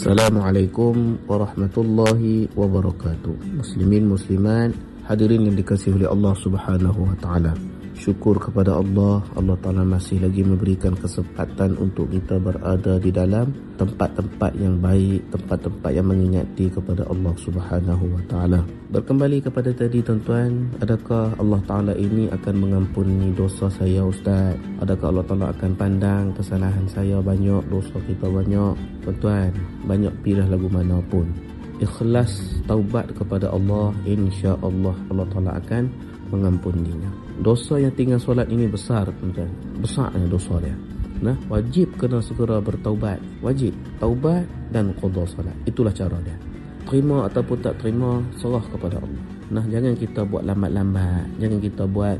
Assalamualaikum warahmatullahi wabarakatuh. Muslimin muslimat, hadirin yang dikasihi oleh Allah Subhanahu wa taala. Syukur kepada Allah Taala masih lagi memberikan kesempatan untuk kita berada di dalam tempat-tempat yang baik, tempat-tempat yang mengingati kepada Allah Subhanahu wa taala. Berkembali kepada tadi tuan-tuan, adakah Allah Taala ini akan mengampuni dosa saya Ustaz? Adakah Allah Taala akan pandang kesalahan saya banyak, dosa kita banyak? Tuan-tuan, banyak pilih lagu mana pun, ikhlas taubat kepada Allah, insya-Allah Allah Taala akan mengampuninya. Dosa yang tinggal solat ini besar tuan-tuan, besarnya dosa dia. Nah, wajib kena segera bertaubat, wajib taubat dan qada solat. Itulah cara dia. Terima ataupun tak terima, serah kepada Allah. Nah, jangan kita buat lambat-lambat, jangan kita buat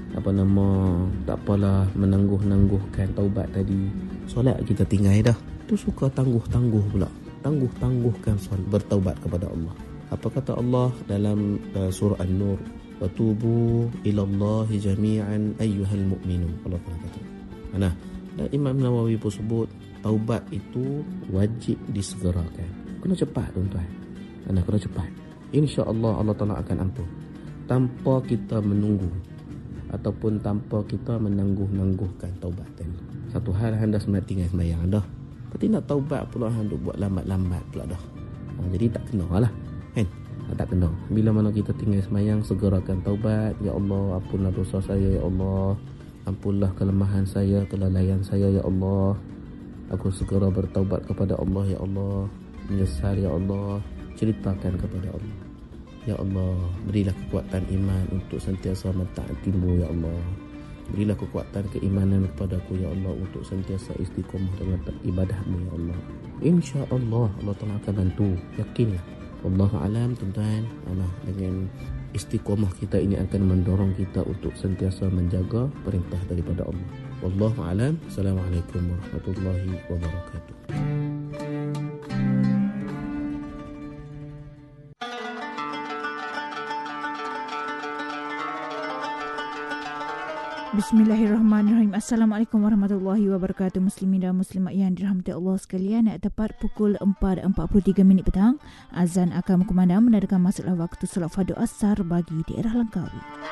tak apalah, menangguh-nangguhkan taubat tadi. Solat kita tinggal dah. Tu suka tangguh-tangguh pula. Tangguh-tangguhkan solat, bertaubat kepada Allah. Apa kata Allah dalam surah An-Nur? Watubu ilallahi jami'an ayyuhal mu'minun. Allah Taala kata. Nah, dan Imam Nawawi pun sebut taubat itu wajib disegerakan. Kena cepat tuan-tuan. Kena cepat. Insya-Allah Allah Taala akan ampun. Tanpa kita menunggu ataupun tanpa kita menangguh-nangguhkan taubat tadi. Satu hal anda sebenarnya tinggal sembahyang dah. Tapi nak taubat pula anda buat lambat-lambat pula dah. Jadi tak kena lah. Tak kena. Bila mana kita tinggal semayang, segerakan taubat. Ya Allah, ampunlah dosa saya, ya Allah. Ampunlah kelemahan saya, kelalaian saya, ya Allah. Aku segera bertaubat kepada Allah, ya Allah. Menyesal, ya Allah. Ceritakan kepada Allah. Ya Allah, berilah kekuatan iman untuk sentiasa mentaatimu, ya Allah. Berilah kekuatan keimanan kepadaku, ya Allah, untuk sentiasa istiqomah dengan ibadahmu, ya Allah. InsyaAllah Allah Ta'ala akan bantu. Yakinlah. Wallahu alam tuan-tuan. Dengan istiqomah kita ini akan mendorong kita untuk sentiasa menjaga perintah daripada Allah. Wallahu alam. Assalamualaikum warahmatullahi wabarakatuh. Bismillahirrahmanirrahim. Assalamualaikum warahmatullahi wabarakatuh. Muslimin dan muslimat yang dirahmati Allah sekalian, tepat pukul 4.43 petang, azan akan berkumandang menandakan masuklah waktu solat fardu asar bagi daerah Langkawi.